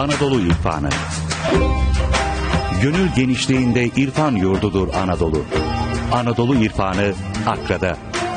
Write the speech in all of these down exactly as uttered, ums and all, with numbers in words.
Anadolu İrfanı. Gönül genişliğinde irfan yurdudur Anadolu. Anadolu İrfanı Akra'da.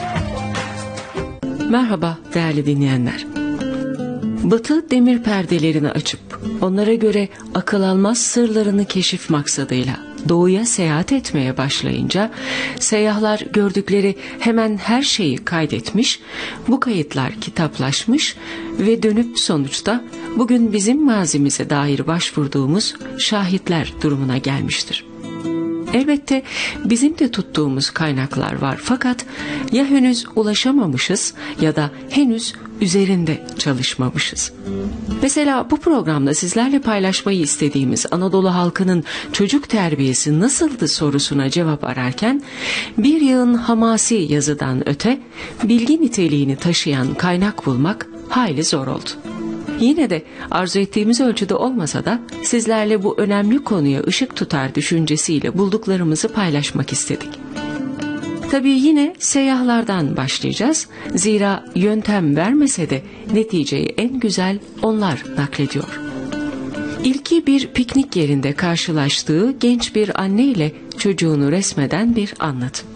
Merhaba değerli dinleyenler. Batı demir perdelerini açıp onlara göre akıl almaz sırlarını keşif maksadıyla doğuya seyahat etmeye başlayınca seyyahlar gördükleri hemen her şeyi kaydetmiş, bu kayıtlar kitaplaşmış ve dönüp sonuçta bugün bizim mazimize dair başvurduğumuz şahitler durumuna gelmiştir. Elbette bizim de tuttuğumuz kaynaklar var, fakat ya henüz ulaşamamışız ya da henüz üzerinde çalışmamışız. Mesela bu programda sizlerle paylaşmayı istediğimiz Anadolu halkının çocuk terbiyesi nasıldı sorusuna cevap ararken bir yığın hamasi yazıdan öte bilgi niteliğini taşıyan kaynak bulmak hayli zor oldu. Yine de arzu ettiğimiz ölçüde olmasa da sizlerle bu önemli konuya ışık tutar düşüncesiyle bulduklarımızı paylaşmak istedik. Tabii yine seyyahlardan başlayacağız. Zira yöntem vermese de neticeyi en güzel onlar naklediyor. İlki bir piknik yerinde karşılaştığı genç bir anne ile çocuğunu resmeden bir anlatım.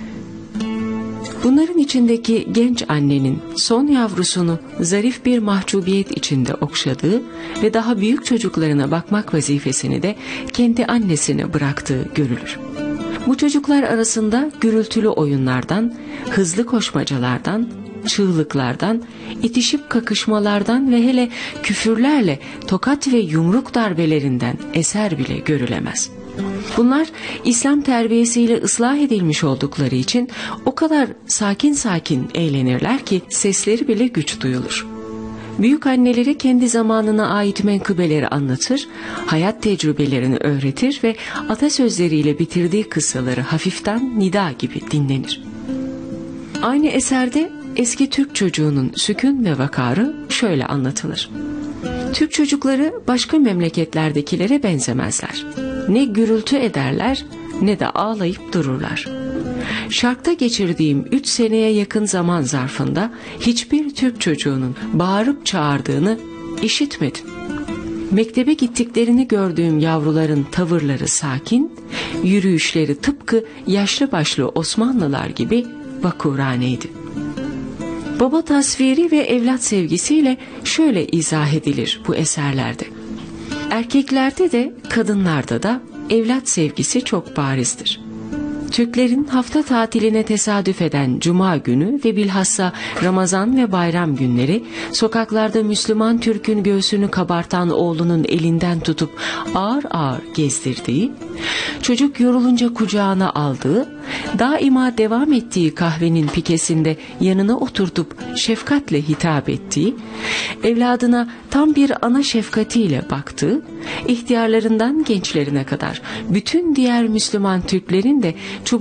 Bunların içindeki genç annenin son yavrusunu zarif bir mahcubiyet içinde okşadığı ve daha büyük çocuklarına bakmak vazifesini de kendi annesine bıraktığı görülür. Bu çocuklar arasında gürültülü oyunlardan, hızlı koşmacalardan, çığlıklardan, itişip kakışmalardan ve hele küfürlerle tokat ve yumruk darbelerinden eser bile görülemez. Bunlar İslam terbiyesiyle ıslah edilmiş oldukları için o kadar sakin sakin eğlenirler ki sesleri bile güç duyulur. Büyük anneleri kendi zamanına ait menkıbeleri anlatır, hayat tecrübelerini öğretir ve atasözleriyle bitirdiği kıssaları hafiften nida gibi dinlenir. Aynı eserde eski Türk çocuğunun sükun ve vakarı şöyle anlatılır. Türk çocukları başka memleketlerdekilere benzemezler. Ne gürültü ederler ne de ağlayıp dururlar. Şark'ta geçirdiğim üç seneye yakın zaman zarfında hiçbir Türk çocuğunun bağırıp çağırdığını işitmedim. Mektebe gittiklerini gördüğüm yavruların tavırları sakin, yürüyüşleri tıpkı yaşlı başlı Osmanlılar gibi vakuraneydi. Baba tasviri ve evlat sevgisiyle şöyle izah edilir bu eserlerde. Erkeklerde de kadınlarda da evlat sevgisi çok barizdir. Türklerin hafta tatiline tesadüf eden Cuma günü ve bilhassa Ramazan ve bayram günleri sokaklarda Müslüman Türk'ün göğsünü kabartan oğlunun elinden tutup ağır ağır gezdirdiği, çocuk yorulunca kucağına aldığı, daima devam ettiği kahvenin pikesinde yanına oturtup şefkatle hitap ettiği, evladına tam bir ana şefkatiyle baktığı, ihtiyarlarından gençlerine kadar bütün diğer Müslüman Türklerin de